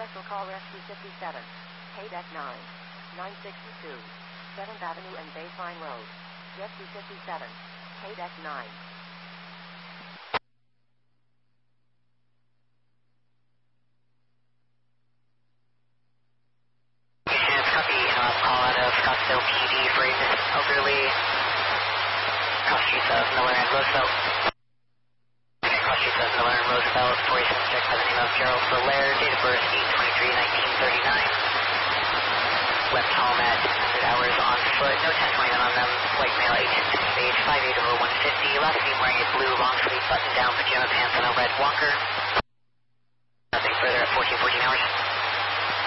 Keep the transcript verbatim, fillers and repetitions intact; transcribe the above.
Special call Rescue fifty-seven. K-Deck nine. nine sixty-two. seventh Avenue and Baseline Road. Rescue fifty-seven. K-Deck nine. Copy, uh, call out of Scottsdale P D for a missing elderly. Cross streets of Miller and Roosevelt. Cross streets of Miller and Roosevelt for a suspect by the name of Gerald Belair, date of birth eight twenty-three nineteen thirty-nine. Left home at one hundred hours on foot, no ten twenty-nine on them. White male, eighteen to age, five eight over one fifty. Last seen wearing a blue long sleeve button down pajama pants and a red walker. Nothing further at fourteen fourteen hours.